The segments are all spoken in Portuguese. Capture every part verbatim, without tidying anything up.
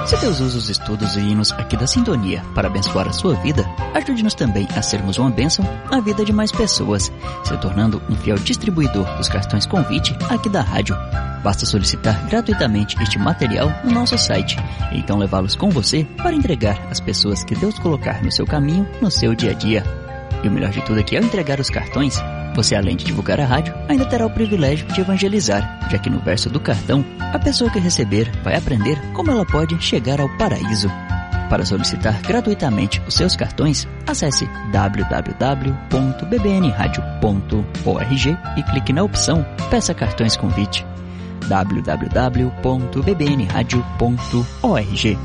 Se Deus usa os estudos e hinos aqui da Sintonia para abençoar a sua vida, ajude-nos também a sermos uma bênção na vida de mais pessoas, se tornando um fiel distribuidor dos cartões convite aqui da rádio. Basta solicitar gratuitamente este material no nosso site, e então levá-los com você para entregar às pessoas que Deus colocar no seu caminho, no seu dia a dia. E o melhor de tudo é que ao entregar os cartões, você, além de divulgar a rádio, ainda terá o privilégio de evangelizar, já que no verso do cartão, a pessoa que receber vai aprender como ela pode chegar ao paraíso. Para solicitar gratuitamente os seus cartões, acesse w w w ponto b b n radio ponto org e clique na opção Peça Cartões Convite. w w w ponto b b n radio ponto org.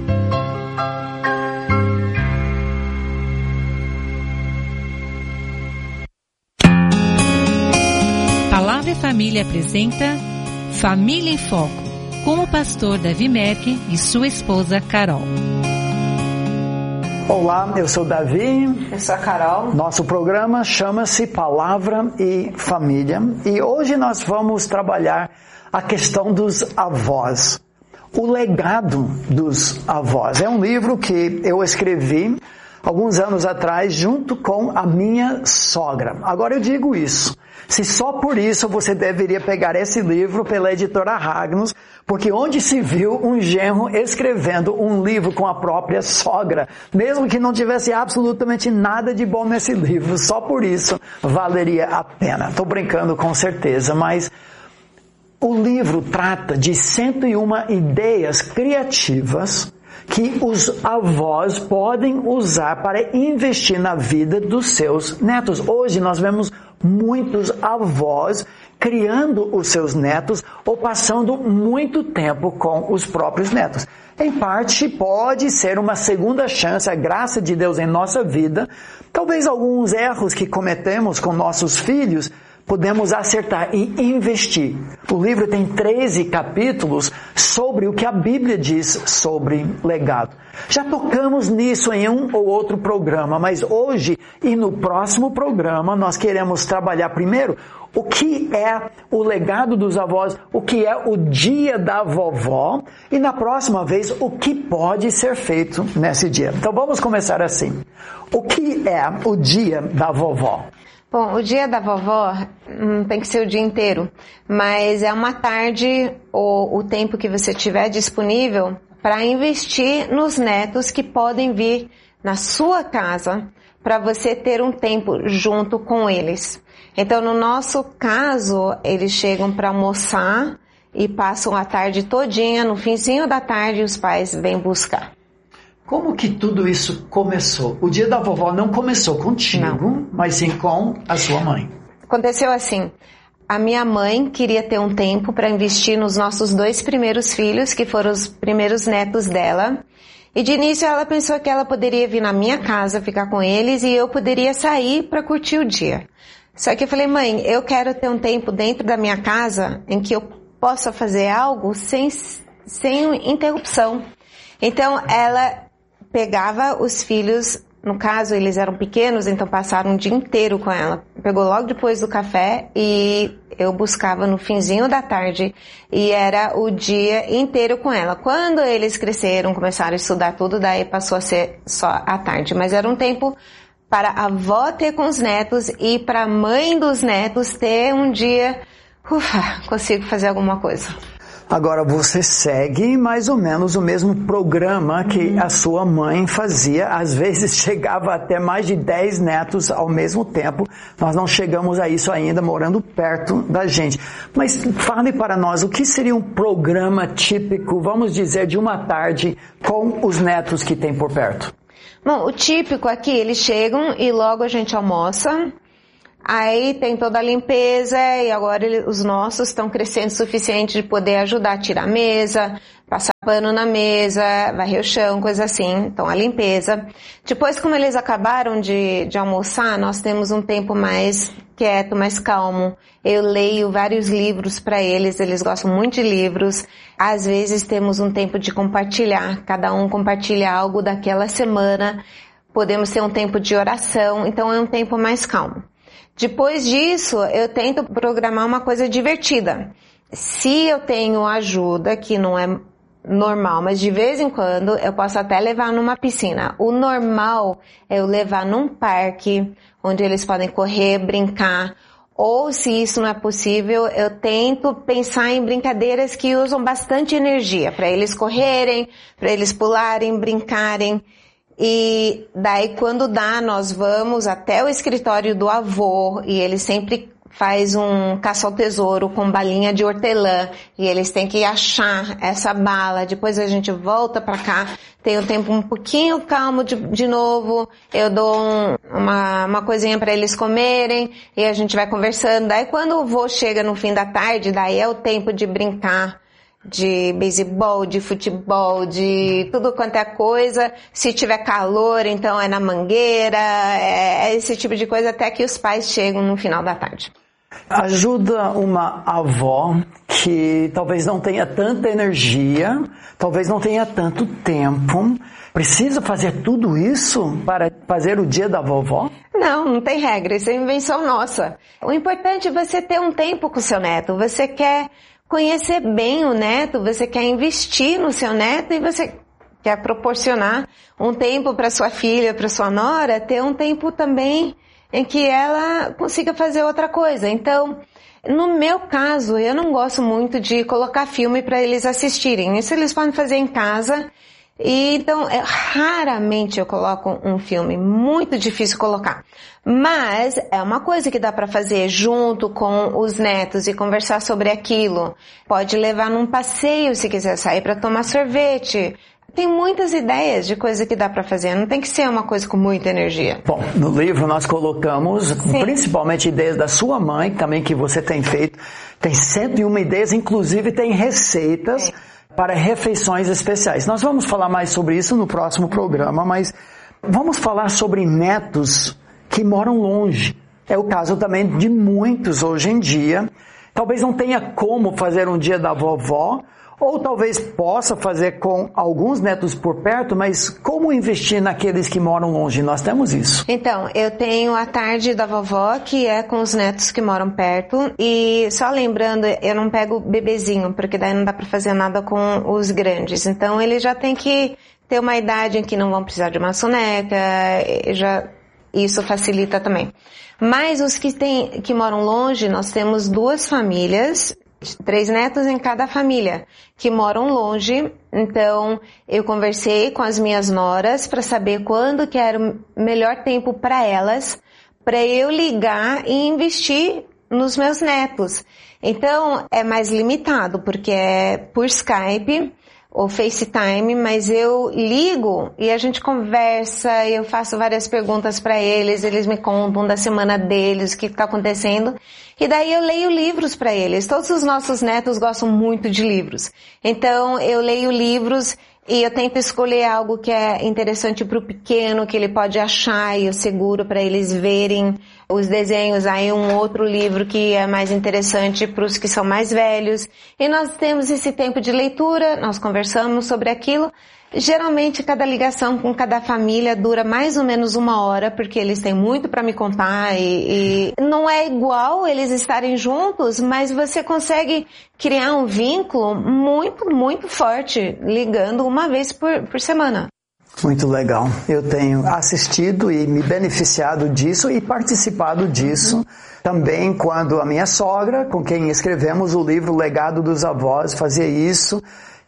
Palavra e Família apresenta Família em Foco, com o pastor Davi Merck e sua esposa Carol. Olá, eu sou Davi. Eu sou a Carol. Nosso programa chama-se Palavra e Família e hoje nós vamos trabalhar a questão dos avós, o legado dos avós. É um livro que eu escrevi alguns anos atrás junto com a minha sogra. Agora eu digo isso, se só por isso você deveria pegar esse livro pela editora Ragnos, porque onde se viu um genro escrevendo um livro com a própria sogra, mesmo que não tivesse absolutamente nada de bom nesse livro, só por isso valeria a pena. Estou brincando com certeza, mas o livro trata de cento e uma ideias criativas que os avós podem usar para investir na vida dos seus netos. Hoje nós vemos muitos avós criando os seus netos ou passando muito tempo com os próprios netos. Em parte, pode ser uma segunda chance, a graça de Deus em nossa vida. Talvez alguns erros que cometemos com nossos filhos podemos acertar e investir. O livro tem treze capítulos sobre o que a Bíblia diz sobre legado. Já tocamos nisso em um ou outro programa, mas hoje e no próximo programa nós queremos trabalhar primeiro o que é o legado dos avós, o que é o dia da vovó e na próxima vez o que pode ser feito nesse dia. Então vamos começar assim. O que é o dia da vovó? Bom, o dia da vovó hum, tem que ser o dia inteiro, mas é uma tarde ou o tempo que você tiver disponível para investir nos netos que podem vir na sua casa para você ter um tempo junto com eles. Então, no nosso caso, eles chegam para almoçar e passam a tarde todinha, no finzinho da tarde os pais vêm buscar. Como que tudo isso começou? O dia da vovó não começou contigo, não, mas sim com a sua mãe. Aconteceu assim, a minha mãe queria ter um tempo para investir nos nossos dois primeiros filhos, que foram os primeiros netos dela. E de início ela pensou que ela poderia vir na minha casa, ficar com eles, e eu poderia sair para curtir o dia. Só que eu falei, mãe, eu quero ter um tempo dentro da minha casa em que eu possa fazer algo sem, sem interrupção. Então ela pegava os filhos, no caso eles eram pequenos, então passaram o dia inteiro com ela. Pegou logo depois do café e eu buscava no finzinho da tarde e era o dia inteiro com ela. Quando eles cresceram, começaram a estudar tudo, daí passou a ser só à tarde. Mas era um tempo para a avó ter com os netos e para a mãe dos netos ter um dia, ufa, consigo fazer alguma coisa. Agora você segue mais ou menos o mesmo programa que uhum. a sua mãe fazia. Às vezes chegava até mais de dez netos ao mesmo tempo. Nós não chegamos a isso ainda morando perto da gente. Mas fale para nós, o que seria um programa típico, vamos dizer, de uma tarde com os netos que tem por perto? Bom, o típico aqui, eles chegam e logo a gente almoça. Aí tem toda a limpeza e agora ele, os nossos estão crescendo o suficiente de poder ajudar a tirar a mesa, passar pano na mesa, varrer o chão, coisa assim. Então a limpeza. Depois, como eles acabaram de, de almoçar, nós temos um tempo mais quieto, mais calmo. Eu leio vários livros para eles, eles gostam muito de livros. Às vezes temos um tempo de compartilhar, cada um compartilha algo daquela semana. Podemos ter um tempo de oração, então é um tempo mais calmo. Depois disso, eu tento programar uma coisa divertida. Se eu tenho ajuda, que não é normal, mas de vez em quando eu posso até levar numa piscina. O normal é eu levar num parque, onde eles podem correr, brincar, ou se isso não é possível, eu tento pensar em brincadeiras que usam bastante energia, para eles correrem, para eles pularem, brincarem. E daí quando dá, nós vamos até o escritório do avô, e ele sempre faz um caça ao tesouro com balinha de hortelã, e eles têm que achar essa bala, depois a gente volta pra cá, tem um tempo um pouquinho calmo de, de novo, eu dou um, uma, uma coisinha pra eles comerem, e a gente vai conversando, daí quando o vô chega no fim da tarde, daí é o tempo de brincar, de beisebol, de futebol, de tudo quanto é coisa. Se tiver calor, então é na mangueira, é esse tipo de coisa até que os pais chegam no final da tarde. Ajuda uma avó que talvez não tenha tanta energia, talvez não tenha tanto tempo. Precisa fazer tudo isso para fazer o dia da vovó? Não, não tem regra, isso é invenção nossa. O importante é você ter um tempo com o seu neto, você quer conhecer bem o neto, você quer investir no seu neto e você quer proporcionar um tempo para sua filha, para sua nora, ter um tempo também em que ela consiga fazer outra coisa. Então, no meu caso, eu não gosto muito de colocar filme para eles assistirem. Isso eles podem fazer em casa. E então, é, raramente eu coloco um filme, muito difícil colocar. Mas é uma coisa que dá para fazer junto com os netos e conversar sobre aquilo. Pode levar num passeio se quiser sair para tomar sorvete. Tem muitas ideias de coisa que dá para fazer, não tem que ser uma coisa com muita energia. Bom, no livro nós colocamos Sim. principalmente ideias da sua mãe, também que você tem feito. Tem cento e uma ideias, inclusive tem receitas Sim. para refeições especiais. Nós vamos falar mais sobre isso no próximo programa, mas vamos falar sobre netos que moram longe. É o caso também de muitos hoje em dia. Talvez não tenha como fazer um dia da vovó, ou talvez possa fazer com alguns netos por perto, mas como investir naqueles que moram longe? Nós temos isso. Então, eu tenho a tarde da vovó, que é com os netos que moram perto, e só lembrando, eu não pego bebezinho, porque daí não dá para fazer nada com os grandes. Então, ele já tem que ter uma idade em que não vão precisar de uma soneca, já, isso facilita também. Mas os que, tem, que moram longe, nós temos duas famílias, três netos em cada família, que moram longe. Então, eu conversei com as minhas noras para saber quando que era o melhor tempo para elas, para eu ligar e investir nos meus netos. Então, é mais limitado, porque é por Skype ou FaceTime, mas eu ligo e a gente conversa, eu faço várias perguntas para eles, eles me contam da semana deles, o que está acontecendo, e daí eu leio livros para eles. Todos os nossos netos gostam muito de livros, então eu leio livros e eu tento escolher algo que é interessante para o pequeno, que ele pode achar, e eu seguro para eles verem os desenhos. Aí um outro livro que é mais interessante para os que são mais velhos. E nós temos esse tempo de leitura, nós conversamos sobre aquilo. Geralmente cada ligação com cada família dura mais ou menos uma hora, porque eles têm muito para me contar e, e não é igual eles estarem juntos, mas você consegue criar um vínculo muito, muito forte, ligando uma vez por, por semana. Muito legal. Eu tenho assistido e me beneficiado disso e participado disso. Uhum. Também quando a minha sogra, com quem escrevemos o livro Legado dos Avós, fazia isso.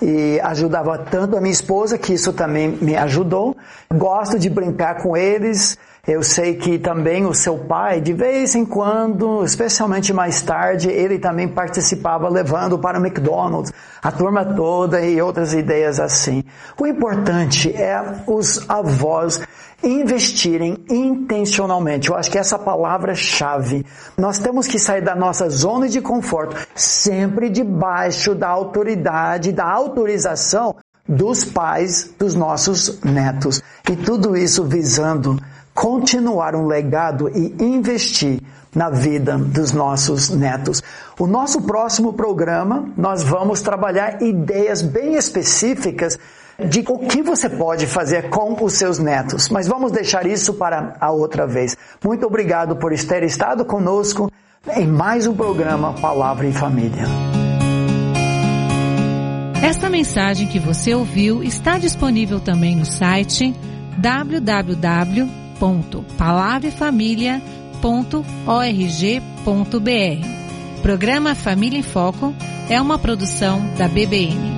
E ajudava tanto a minha esposa, que isso também me ajudou. Gosto de brincar com eles. Eu sei que também o seu pai, de vez em quando, especialmente mais tarde, ele também participava levando para o McDonald's, a turma toda e outras ideias assim. O importante é os avós investirem intencionalmente. Eu acho que essa palavra é chave. Nós temos que sair da nossa zona de conforto, sempre debaixo da autoridade, da autorização dos pais dos nossos netos. E tudo isso visando continuar um legado e investir na vida dos nossos netos. O nosso próximo programa, nós vamos trabalhar ideias bem específicas de o que você pode fazer com os seus netos. Mas vamos deixar isso para a outra vez. Muito obrigado por ter estado conosco em mais um programa Palavra em Família. Esta mensagem que você ouviu está disponível também no site w w w ponto palavra e família ponto org ponto b r. Programa Família em Foco é uma produção da B B N.